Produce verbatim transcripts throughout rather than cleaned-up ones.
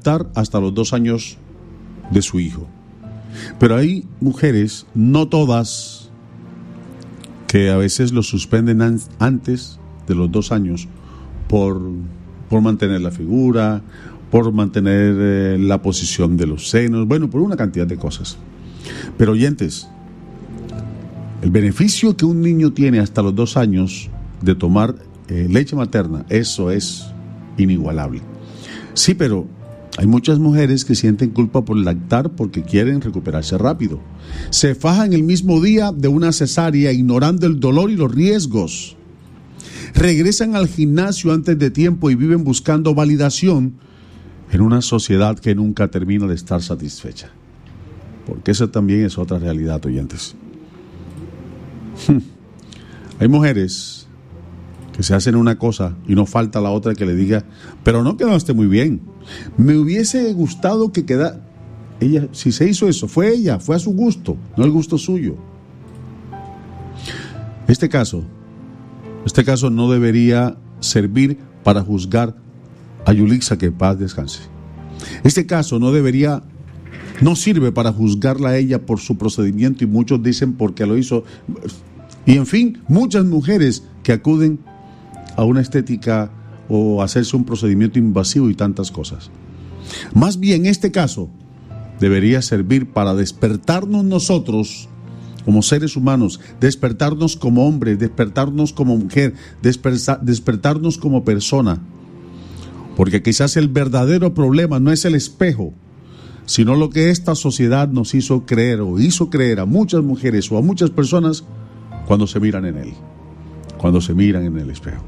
hasta los dos años de su hijo. Pero hay mujeres, no todas, que a veces lo suspenden an- antes de los dos años por, por mantener la figura, por mantener eh, la posición de los senos, bueno, por una cantidad de cosas. Pero oyentes, el beneficio que un niño tiene hasta los dos años de tomar eh, leche materna, eso es inigualable. Sí, pero hay muchas mujeres que sienten culpa por lactar porque quieren recuperarse rápido. Se fajan el mismo día de una cesárea ignorando el dolor y los riesgos. Regresan al gimnasio antes de tiempo y viven buscando validación en una sociedad que nunca termina de estar satisfecha. Porque esa también es otra realidad, oyentes. Hay mujeres que se hacen una cosa y no falta la otra que le diga, pero no quedaste muy bien. Me hubiese gustado que quedara. Ella, si se hizo eso, fue ella, fue a su gusto, no el gusto suyo. Este caso, este caso no debería servir para juzgar a Yulixa, que en paz descanse. Este caso no debería, no sirve para juzgarla a ella por su procedimiento, y muchos dicen porque lo hizo. Y en fin, muchas mujeres que acuden a una estética o hacerse un procedimiento invasivo y tantas cosas. Más bien, este caso debería servir para despertarnos nosotros como seres humanos, despertarnos como hombre, despertarnos como mujer, desperta, despertarnos como persona. Porque quizás el verdadero problema no es el espejo, sino lo que esta sociedad nos hizo creer o hizo creer a muchas mujeres o a muchas personas cuando se miran en él, cuando se miran en el espejo.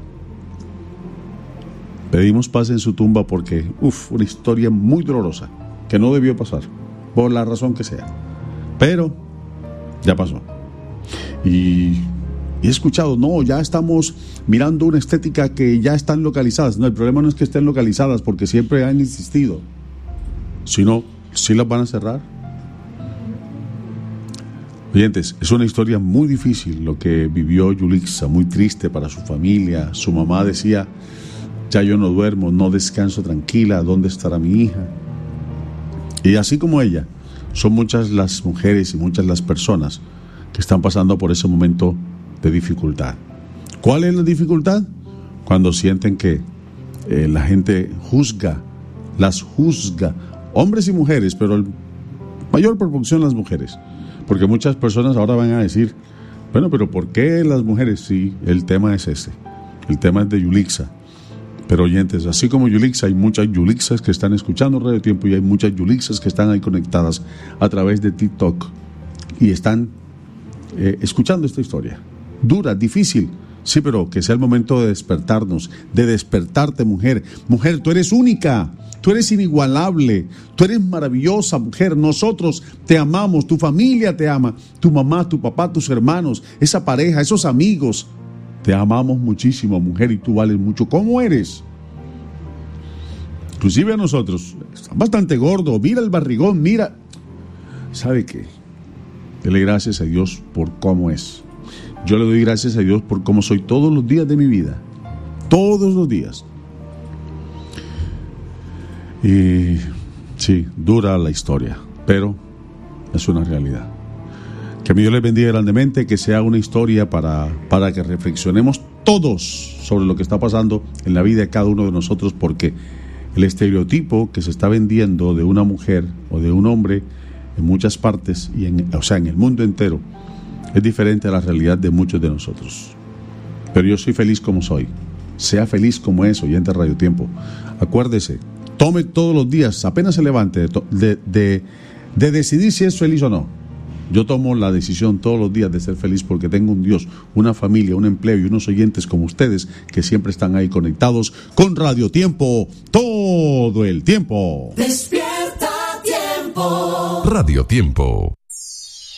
Pedimos paz en su tumba porque, uff, una historia muy dolorosa que no debió pasar, por la razón que sea. Pero ya pasó. Y, y he escuchado, no, ya estamos mirando una estética que ya están localizadas. No, el problema no es que estén localizadas porque siempre han existido, sino, ¿sí las van a cerrar? Oyentes, es una historia muy difícil lo que vivió Yulixa, muy triste para su familia. Su mamá decía, ya yo no duermo, no descanso tranquila, ¿dónde estará mi hija? Y así como ella, son muchas las mujeres y muchas las personas que están pasando por ese momento de dificultad. ¿Cuál es la dificultad? Cuando sienten que eh, la gente juzga, las juzga, hombres y mujeres, pero en mayor proporción las mujeres. Porque muchas personas ahora van a decir, bueno, pero ¿por qué las mujeres? Sí, el tema es ese, el tema es de Yulixa. Pero oyentes, así como Yulixa, hay muchas Yulixas que están escuchando Radio Tiempo y hay muchas Yulixas que están ahí conectadas a través de TikTok y están eh, escuchando esta historia. Dura, difícil, sí, pero que sea el momento de despertarnos, de despertarte, mujer. Mujer, tú eres única, tú eres inigualable, tú eres maravillosa, mujer. Nosotros te amamos, tu familia te ama, tu mamá, tu papá, tus hermanos, esa pareja, esos amigos. Te amamos muchísimo, mujer, y tú vales mucho. ¿Cómo eres? Inclusive a nosotros, estás bastante gordo, mira el barrigón, mira. ¿Sabe qué? Dele gracias a Dios por cómo es. Yo le doy gracias a Dios por cómo soy todos los días de mi vida. Todos los días. Y sí, dura la historia, pero es una realidad. Que mi Dios les bendiga grandemente, que sea una historia para, para que reflexionemos todos sobre lo que está pasando en la vida de cada uno de nosotros, porque el estereotipo que se está vendiendo de una mujer o de un hombre en muchas partes, y en, o sea, en el mundo entero, es diferente a la realidad de muchos de nosotros. Pero yo soy feliz como soy. Sea feliz como es, oyente de Radio Tiempo. Acuérdese, tome todos los días, apenas se levante, de, de, de, de decidir si es feliz o no. Yo tomo la decisión todos los días de ser feliz porque tengo un Dios, una familia, un empleo y unos oyentes como ustedes que siempre están ahí conectados con Radio Tiempo todo el tiempo. Despierta Tiempo. Radio Tiempo.